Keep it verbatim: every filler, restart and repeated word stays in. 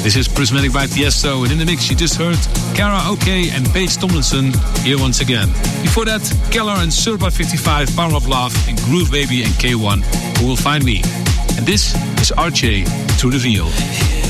This is Prismatic by Tiesto, and in the mix you just heard Karaoke and Paige Tomlinson here once again. Before that, Keller and Surba fifty-five, Power of Love, and Groove Baby and K one, Who Will Find Me. And this is R J, To The Real.